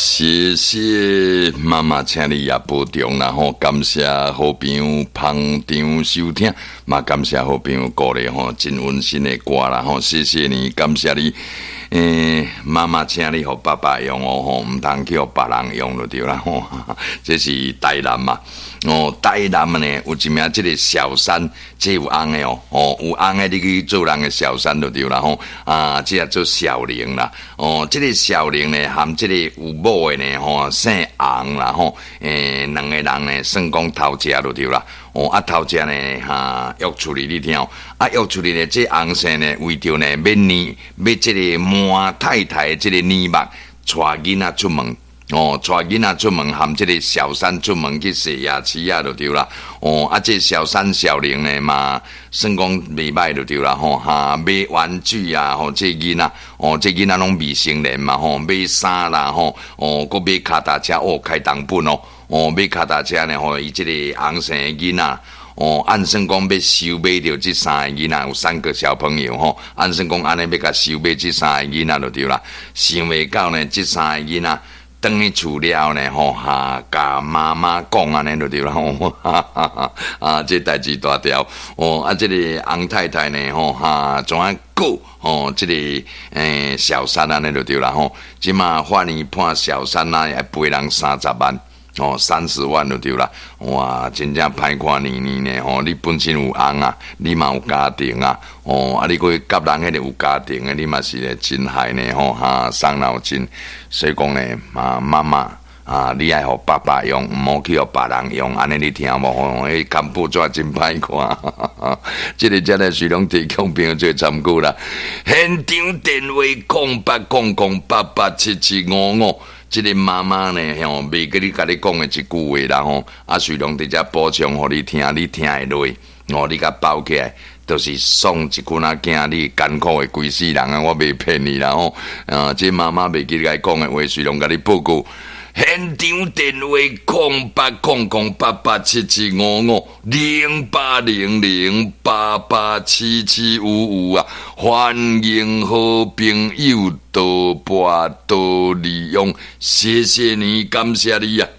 谢谢妈妈，请你也保重，然后感谢好朋友捧场收听，嘛感谢好朋友鼓励吼，真温馨的歌啦吼，谢谢你，感谢你。妈妈，请你给爸爸用哦，吼，唔通叫别人用就对啦吼，这是台南嘛。台南呢有一名这个小三，这有翁的哦，有翁的你去做人的小三就对啦吼，这叫做小玲啦，这个小玲呢含这个有某的呢吼，姓翁啦吼，两个人呢算讲头家就对啦。头家呢约处理你听约处理呢这翁姓呢为着呢要这个满太太这个年目带囡仔出门带囡仔出门含这个小三出门去洗牙齿就对啦这小三小玲呢嘛算讲袂歹就对啦买玩具这囡仔这囡仔拢未成年嘛买衫啦搁买脚踏车开动本买脚踏车呢伊这个翁姓的囡仔按算讲要收买着这三个囡仔有3个小朋友按算讲安尼要甲收买这三个囡仔就对啦想袂到呢这三个囡仔等去厝了呢甲妈妈讲安尼就对啦这代志大条这个翁太太呢怎样告这个小三安尼就对啦即马法院判小三也赔人30万30万就对啦，哇，真正歹看年呢你本身有翁你嘛有家庭你搁甲人迄个有家庭你嘛是真害呢伤脑筋，所以讲呢妈妈你爱互爸爸用，唔好去互别人用，安尼你听无？迄干部纸真歹看，这个才来随拢提供朋友做参考啦。现场电话0800887755。这个妈妈呢，袂跟你甲你讲的一句话啦随龙伫遮补充互你听，你听会落你甲包起来，就是送一群仔囝，你艰苦的规世人我袂骗你啦这妈妈袂跟你讲的话，随龙甲你报告。现场电话08008877550800887755欢迎好朋友多拨多利用，谢谢你，感谢你